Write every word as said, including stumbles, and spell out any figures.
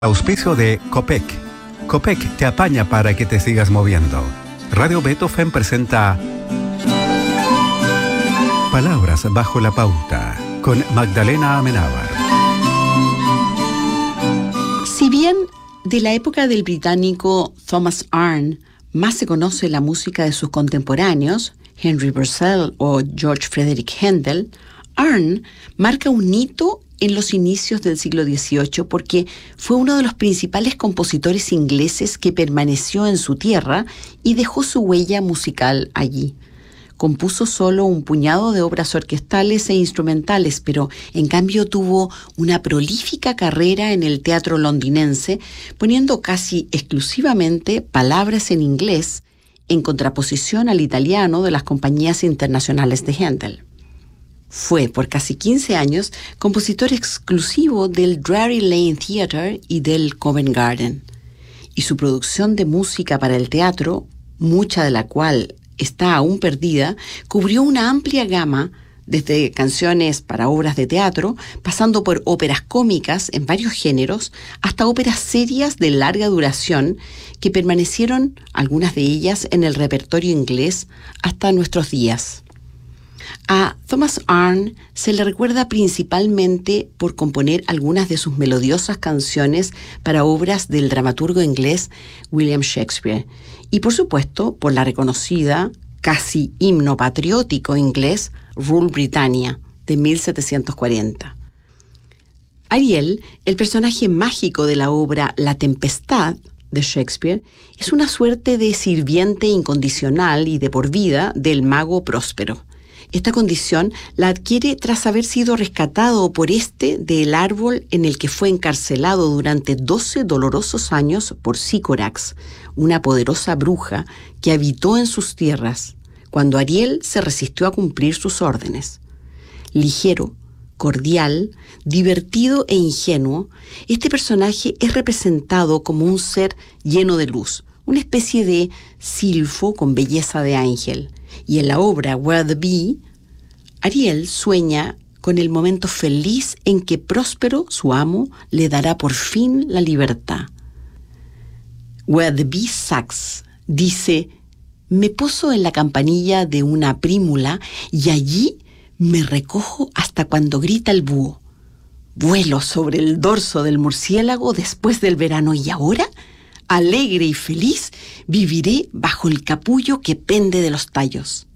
Auspicio de Copec. Copec te apaña para que te sigas moviendo. Radio Beethoven presenta Palabras bajo la pauta con Magdalena Amenábar. Si bien de la época del británico Thomas Arne más se conoce la música de sus contemporáneos, Henry Purcell o George Frederick Handel, Arne marca un hito en los inicios del siglo dieciocho porque fue uno de los principales compositores ingleses que permaneció en su tierra y dejó su huella musical allí. Compuso solo un puñado de obras orquestales e instrumentales, pero en cambio tuvo una prolífica carrera en el teatro londinense, poniendo casi exclusivamente palabras en inglés en contraposición al italiano de las compañías internacionales de Handel. Fue por casi quince años compositor exclusivo del Drury Lane Theatre y del Covent Garden. Y su producción de música para el teatro, mucha de la cual está aún perdida, cubrió una amplia gama, desde canciones para obras de teatro, pasando por óperas cómicas en varios géneros, hasta óperas serias de larga duración, que permanecieron, algunas de ellas, en el repertorio inglés hasta nuestros días. A Thomas Arne se le recuerda principalmente por componer algunas de sus melodiosas canciones para obras del dramaturgo inglés William Shakespeare y, por supuesto, por la reconocida, casi himno patriótico inglés Rule Britannia, de mil setecientos cuarenta. Ariel, el personaje mágico de la obra La Tempestad de Shakespeare, es una suerte de sirviente incondicional y de por vida del mago Próspero. Esta condición la adquiere tras haber sido rescatado por este del árbol en el que fue encarcelado durante doce dolorosos años por Sycorax, una poderosa bruja que habitó en sus tierras, cuando Ariel se resistió a cumplir sus órdenes. Ligero, cordial, divertido e ingenuo, este personaje es representado como un ser lleno de luz, una especie de silfo con belleza de ángel. Y en la obra Where the Bee, Ariel sueña con el momento feliz en que Próspero, su amo, le dará por fin la libertad. Where the Bee Sucks dice: me poso en la campanilla de una prímula y allí me recojo hasta cuando grita el búho. Vuelo sobre el dorso del murciélago después del verano y ahora, alegre y feliz, viviré bajo el capullo que pende de los tallos.